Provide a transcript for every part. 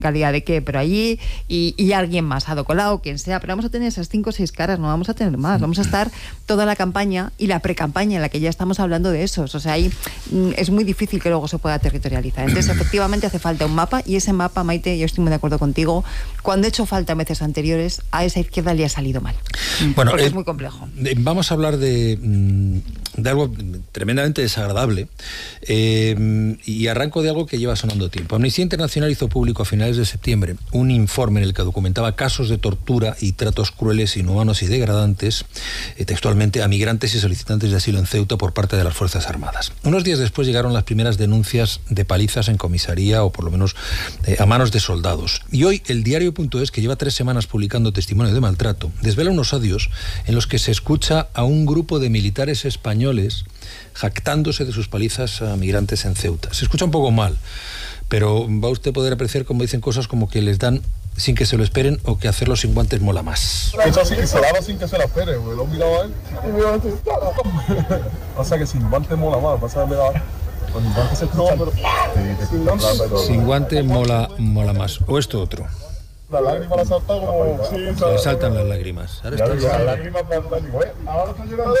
calidad de qué, pero allí, y alguien más, Ada Colau, quien sea, pero vamos a tener esas 5 o 6 caras, no vamos a tener más, vamos a estar toda la campaña y la precampaña en la que ya estamos hablando de esos, o sea, ahí es muy difícil que luego se pueda territorializar. Entonces, efectivamente, hace falta un mapa, y ese mapa, Maite, yo estoy muy de acuerdo contigo, cuando ha hecho falta meses anteriores, a esa izquierda le ha salido mal. Bueno, porque es muy complejo. Vamos a hablar de algo tremendamente desagradable, y arranco de algo que lleva sonando tiempo. Amnistía Internacional hizo público a finales de septiembre un informe en el que documentaba casos de tortura y tratos crueles, inhumanos y degradantes, textualmente, a migrantes y solicitantes de asilo en Ceuta por parte de las Fuerzas Armadas. Unos días después llegaron las primeras denuncias de palizas en comisaría, o por lo menos a manos de soldados. Y hoy el diario.es, que lleva 3 semanas publicando testimonios de maltrato, desvela unos audios en los que se escucha a un grupo de militares españoles jactándose de sus palizas a migrantes en Ceuta. Se escucha un poco mal, pero va usted a poder apreciar como dicen cosas como que les dan sin que se lo esperen, o que hacerlo sin guantes mola más. Eso sí, se lava sin que se lo espere, güey. Lo miraba a él y mira, o sea que sin guantes mola más. Pasa, mira, con guantes se escucha, pero sin guantes mola más. O esto otro. La lágrima la salta como... Sí, le saltan las lágrimas. Ahora está las lágrimas saltan, güey. Ahora está llorando.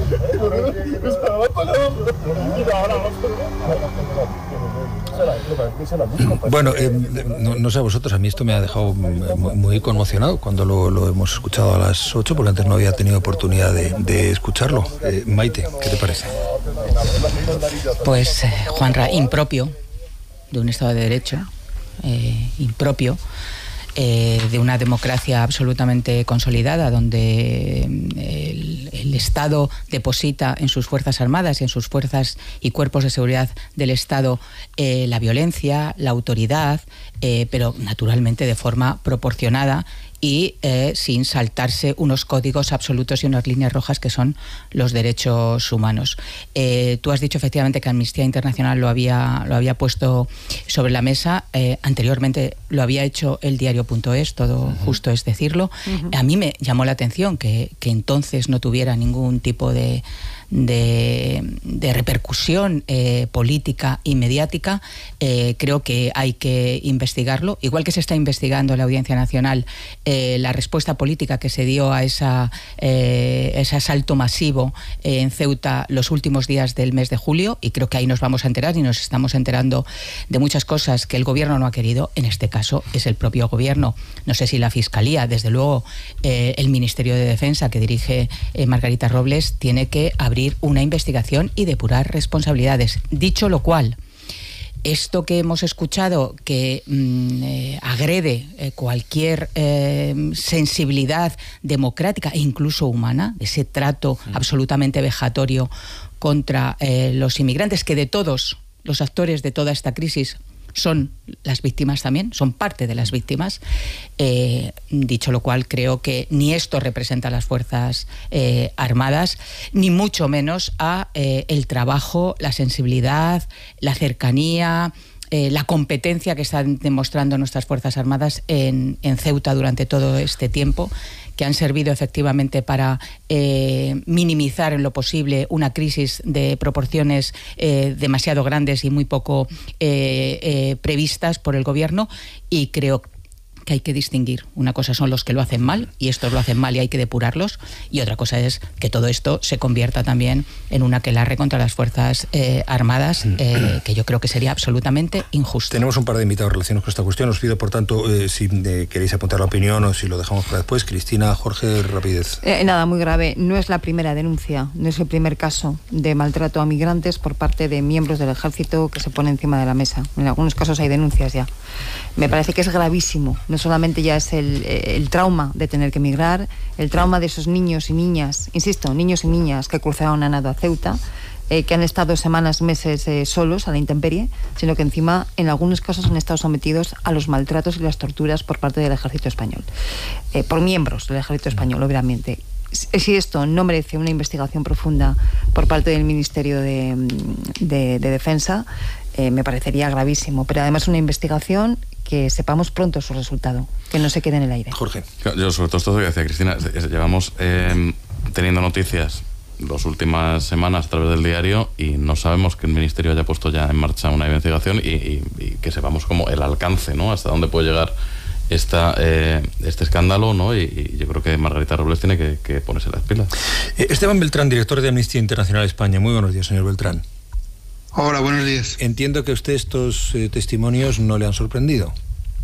Bueno, no sé a vosotros, a mí esto me ha dejado muy conmocionado cuando lo hemos escuchado a las 8, porque antes no había tenido oportunidad de escucharlo. Maite, ¿qué te parece? Pues, Juanra, impropio de un Estado de Derecho, impropio de una democracia absolutamente consolidada, donde el Estado deposita en sus Fuerzas Armadas y en sus fuerzas y cuerpos de seguridad del Estado la violencia, la autoridad, pero naturalmente de forma proporcionada y sin saltarse unos códigos absolutos y unas líneas rojas que son los derechos humanos. Tú has dicho efectivamente que Amnistía Internacional lo había puesto sobre la mesa. Anteriormente lo había hecho el diario.es, todo justo es decirlo. A mí me llamó la atención que entonces no tuviera ningún tipo de repercusión política y mediática. Creo que hay que investigarlo, igual que se está investigando en la Audiencia Nacional la respuesta política que se dio a ese asalto masivo en Ceuta los últimos días del mes de julio, y creo que ahí nos vamos a enterar, y nos estamos enterando de muchas cosas que el gobierno no ha querido. En este caso es el propio gobierno. No sé si la Fiscalía, desde luego el Ministerio de Defensa que dirige Margarita Robles, tiene que abrir una investigación y depurar responsabilidades. Dicho lo cual, esto que hemos escuchado, que agrede cualquier sensibilidad democrática e incluso humana, ese trato absolutamente vejatorio contra los inmigrantes, que de todos los actores de toda esta crisis son las víctimas también, son parte de las víctimas. Dicho lo cual, creo que ni esto representa a las Fuerzas Armadas, ni mucho menos a el trabajo, la sensibilidad, la cercanía, la competencia que están demostrando nuestras Fuerzas Armadas en Ceuta durante todo este tiempo, que han servido efectivamente para minimizar en lo posible una crisis de proporciones demasiado grandes y muy poco previstas por el gobierno. Y creo que hay que distinguir. Una cosa son los que lo hacen mal, y estos lo hacen mal y hay que depurarlos, y otra cosa es que todo esto se convierta también en un aquelarre contra las Fuerzas Armadas, que yo creo que sería absolutamente injusto. Tenemos un par de invitados relacionados con esta cuestión. Os pido, por tanto, si queréis apuntar la opinión o si lo dejamos para después. Cristina, Jorge, rapidez. Nada, muy grave. No es la primera denuncia, no es el primer caso de maltrato a migrantes por parte de miembros del ejército que se pone encima de la mesa. En algunos casos hay denuncias ya. Me parece que es gravísimo. No solamente ya es el trauma de tener que emigrar, el trauma de esos niños y niñas, insisto, niños y niñas que cruzaron a nado a Ceuta, que han estado semanas, meses solos a la intemperie, sino que encima en algunos casos han estado sometidos a los maltratos y las torturas por parte del ejército español, por miembros del ejército español, obviamente. Si esto no merece una investigación profunda por parte del Ministerio de Defensa, me parecería gravísimo, pero además una investigación que sepamos pronto su resultado, que no se quede en el aire. Jorge. Yo sobre todo esto que decía Cristina, llevamos teniendo noticias las últimas semanas a través del diario, y no sabemos que el Ministerio haya puesto ya en marcha una investigación y que sepamos como el alcance, ¿no? Hasta dónde puede llegar este escándalo, ¿no? Y yo creo que Margarita Robles tiene que ponerse las pilas. Esteban Beltrán, director de Amnistía Internacional España. Muy buenos días, señor Beltrán. Hola, buenos días. Entiendo que a usted estos testimonios no le han sorprendido.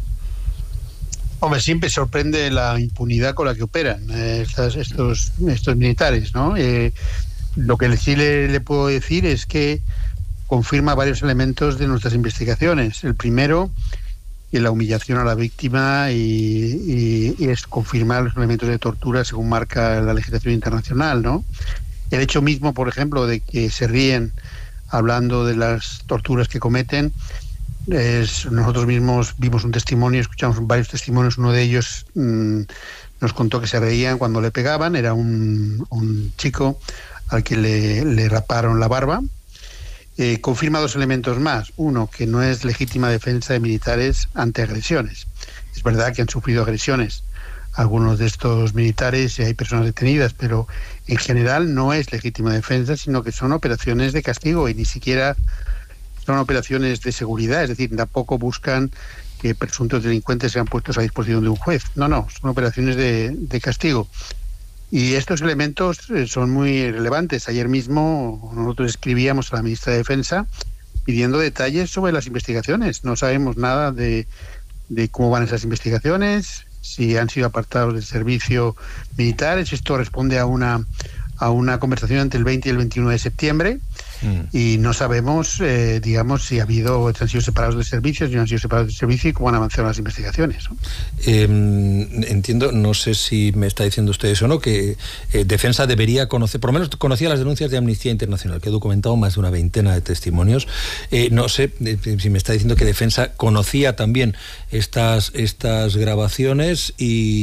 Hombre, siempre sorprende la impunidad con la que operan estos militares, ¿no? Lo que sí le puedo decir es que confirma varios elementos de nuestras investigaciones. El primero, la humillación a la víctima y es confirmar los elementos de tortura según marca la legislación internacional, ¿no? El hecho mismo, por ejemplo, de que se ríen hablando de las torturas que cometen, nosotros mismos vimos un testimonio, escuchamos varios testimonios. Uno de ellos nos contó que se reían cuando le pegaban. Era un chico al que le raparon la barba. Confirma dos elementos más. Uno, que no es legítima defensa de militares ante agresiones. Es verdad que han sufrido agresiones algunos de estos militares y hay personas detenidas, pero en general no es legítima defensa, sino que son operaciones de castigo y ni siquiera son operaciones de seguridad, es decir, tampoco buscan que presuntos delincuentes sean puestos a disposición de un juez. No, son operaciones de castigo. Y estos elementos son muy relevantes. Ayer mismo nosotros escribíamos a la ministra de Defensa pidiendo detalles sobre las investigaciones. No sabemos nada de cómo van esas investigaciones, si han sido apartados del servicio militar. Esto responde a una conversación entre el 20 y el 21 de septiembre. Y no sabemos, si han sido separados del servicio, si no han sido separados del servicio y cómo han avanzado las investigaciones, ¿no? Entiendo, no sé si me está diciendo usted eso o no, que Defensa debería conocer, por lo menos conocía las denuncias de Amnistía Internacional, que he documentado más de una veintena de testimonios. No sé si me está diciendo que Defensa conocía también estas grabaciones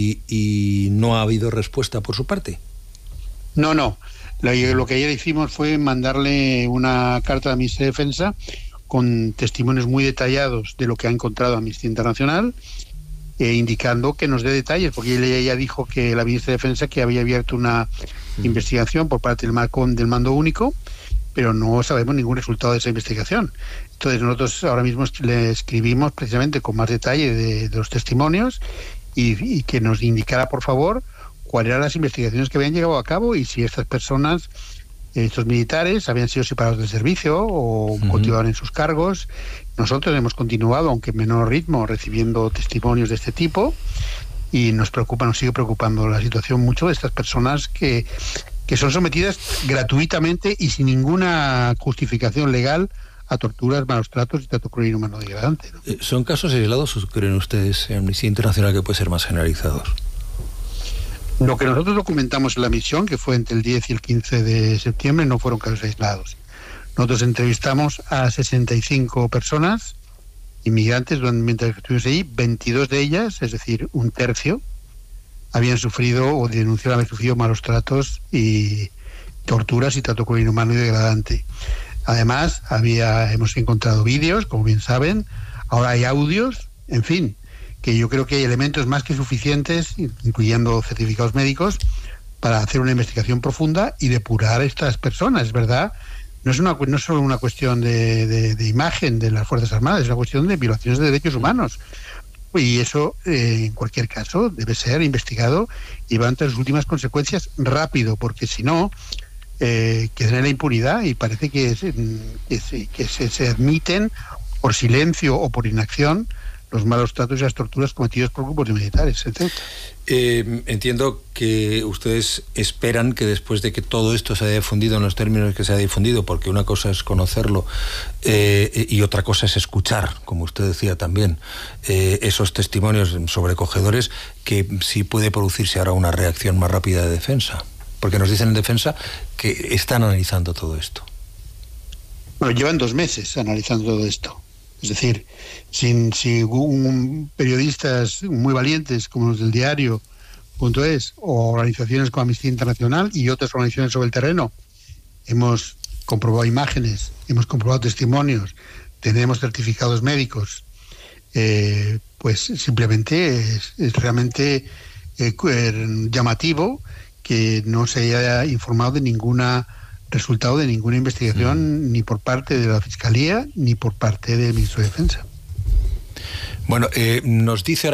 y no ha habido respuesta por su parte. No. Lo que ayer hicimos fue mandarle una carta a la ministra de Defensa con testimonios muy detallados de lo que ha encontrado Amnistía Internacional, indicando que nos dé detalles, porque ella dijo que la ministra de Defensa que había abierto una investigación por parte del Mando Único, pero no sabemos ningún resultado de esa investigación. Entonces nosotros ahora mismo le escribimos precisamente con más detalle de los testimonios y que nos indicara, por favor, cuáles eran las investigaciones que habían llegado a cabo y si estas personas, estos militares, habían sido separados del servicio o continuaban en sus cargos. Nosotros hemos continuado, aunque en menor ritmo, recibiendo testimonios de este tipo y nos sigue preocupando la situación mucho de estas personas que son sometidas gratuitamente y sin ninguna justificación legal a torturas, malos tratos y trato cruel, inhumano, degradante, ¿no? ¿Son casos aislados o creen ustedes en Amnistía Internacional que pueden ser más generalizados? Lo que nosotros documentamos en la misión, que fue entre el 10 y el 15 de septiembre, no fueron casos aislados. Nosotros entrevistamos a 65 personas, inmigrantes, mientras estuvimos allí. 22 de ellas, es decir, un tercio, habían sufrido o denunciaron haber sufrido malos tratos y torturas y trato cruel, inhumano y degradante. Además, hemos encontrado vídeos, como bien saben, ahora hay audios, en fin, que yo creo que hay elementos más que suficientes, incluyendo certificados médicos, para hacer una investigación profunda y depurar a estas personas. Es verdad, no es solo una cuestión de imagen de las Fuerzas Armadas, es una cuestión de violaciones de derechos humanos. Y eso, en cualquier caso, debe ser investigado y va ante las últimas consecuencias rápido, porque si no, queda en la impunidad y parece que se admiten por silencio o por inacción los malos tratos y las torturas cometidos por grupos de militares, etc. Entiendo que ustedes esperan que después de que todo esto se haya difundido en los términos que se ha difundido, porque una cosa es conocerlo y otra cosa es escuchar, como usted decía también, esos testimonios sobrecogedores, que sí puede producirse ahora una reacción más rápida de Defensa, porque nos dicen en Defensa que están analizando todo esto. Bueno, llevan 2 meses analizando todo esto. Es decir, si periodistas muy valientes como los del diario.es o organizaciones como Amnistía Internacional y otras organizaciones sobre el terreno hemos comprobado imágenes, hemos comprobado testimonios, tenemos certificados médicos, pues simplemente es realmente llamativo que no se haya informado de ninguna resultado de ninguna investigación ni por parte de la Fiscalía ni por parte del Ministro de Defensa. Bueno, nos dice